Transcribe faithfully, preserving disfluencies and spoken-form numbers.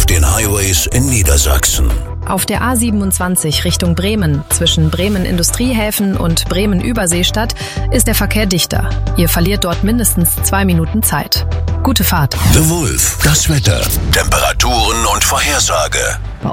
auf den Highways in Niedersachsen. Auf der A siebenundzwanzig Richtung Bremen, zwischen Bremen Industriehäfen und Bremen Überseestadt, ist der Verkehr dichter. Ihr verliert dort mindestens zwei Minuten Zeit. Gute Fahrt. The Wulf, das Wetter, Temperaturen und Vorhersage.